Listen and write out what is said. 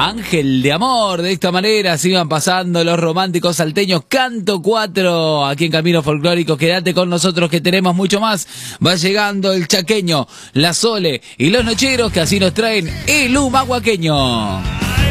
Ángel de Amor. De esta manera se iban pasando los románticos salteños. Canto 4 aquí en Camino Folclórico. Quédate con nosotros que tenemos mucho más. Va llegando el chaqueño, la Sole y los nocheros que así nos traen el humahuaqueño.